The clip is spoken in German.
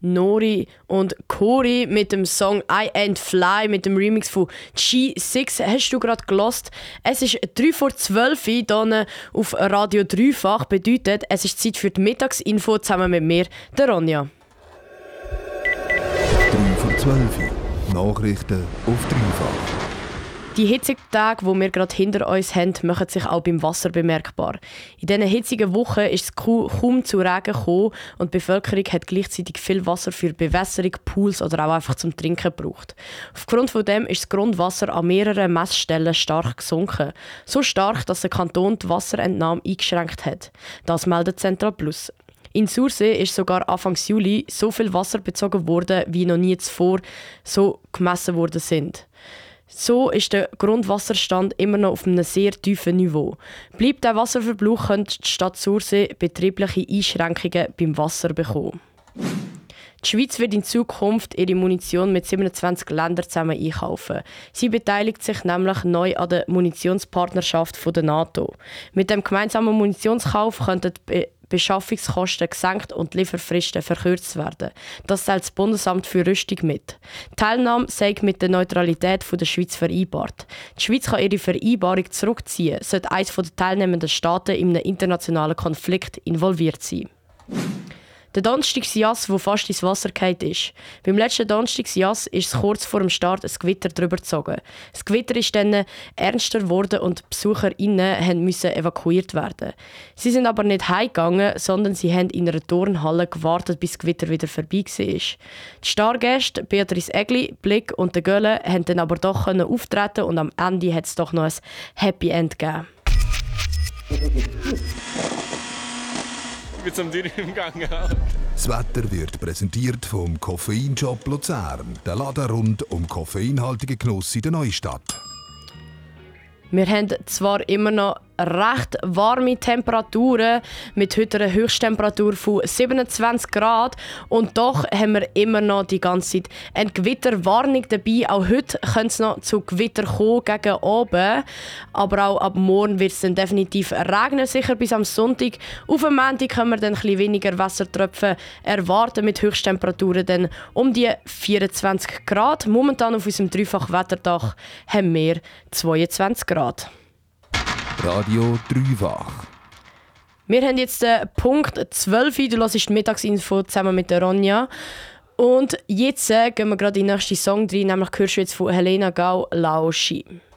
Nori und Cori mit dem Song I Ain't Fly mit dem Remix von G6 hast du gerade gelost. Es ist 11:03 hier auf Radio Dreifach. Bedeutet, es ist Zeit für die Mittagsinfo zusammen mit mir, der Ronja. 11:03 Nachrichten auf Dreifach. Die hitzigen Tage, die wir gerade hinter uns haben, machen sich auch beim Wasser bemerkbar. In diesen hitzigen Wochen ist es kaum zu Regen gekommen und die Bevölkerung hat gleichzeitig viel Wasser für Bewässerung, Pools oder auch einfach zum Trinken gebraucht. Aufgrund von dem ist das Grundwasser an mehreren Messstellen stark gesunken. So stark, dass der Kanton die Wasserentnahme eingeschränkt hat. Das meldet Central Plus. In Sursee ist sogar Anfang Juli so viel Wasser bezogen worden, wie noch nie zuvor so gemessen worden sind. So ist der Grundwasserstand immer noch auf einem sehr tiefen Niveau. Bleibt der Wasserverbrauch, könnte die Stadt Sursee betriebliche Einschränkungen beim Wasser bekommen. Die Schweiz wird in Zukunft ihre Munition mit 27 Ländern zusammen einkaufen. Sie beteiligt sich nämlich neu an der Munitionspartnerschaft der NATO. Mit dem gemeinsamen Munitionskauf könnten die Beschaffungskosten gesenkt und die Lieferfristen verkürzt werden. Das teilt das Bundesamt für Rüstung mit. Die Teilnahme sei mit der Neutralität der Schweiz vereinbart. Die Schweiz kann ihre Vereinbarung zurückziehen, sollte eines der teilnehmenden Staaten in einem internationalen Konflikt involviert sein. Der Donnerstagsjas, der fast ins Wasser gefallen ist. Beim letzten Donnerstagsjas ist es kurz vor dem Start ein Gewitter drüber gezogen. Das Gewitter ist dann ernster geworden und die BesucherInnen mussten evakuiert werden. Sie sind aber nicht heimgegangen, sondern sie haben in einer Turnhalle gewartet, bis das Gewitter wieder vorbei war. Die Stargäste Beatrice Egli, Blick und der Gölle haben dann aber doch auftreten und am Ende hat es doch noch ein Happy End gegeben. Mit zum Dürren im Gang. Das Wetter wird präsentiert vom Koffeinshop Luzern, der Laden rund um koffeinhaltigen Genuss in der Neustadt. Wir haben zwar immer noch recht warme Temperaturen, mit heute einer Höchsttemperatur von 27 Grad. Und doch haben wir immer noch die ganze Zeit eine Gewitterwarnung dabei. Auch heute könnte es noch zu Gewitter kommen gegen oben. Aber auch ab morgen wird es dann definitiv regnen, sicher bis am Sonntag. Auf dem Montag können wir dann ein bisschen weniger Wassertröpfe erwarten, mit Höchsttemperaturen dann um die 24 Grad. Momentan auf unserem Dreifach-Wetterdach haben wir 22 Grad. Radio Dreifach. Wir haben jetzt Punkt 12. Du hörst die Mittagsinfo zusammen mit der Ronja. Und jetzt gehen wir gerade in den nächsten Song rein, nämlich hörst du jetzt von Helena Gau «Laoschi».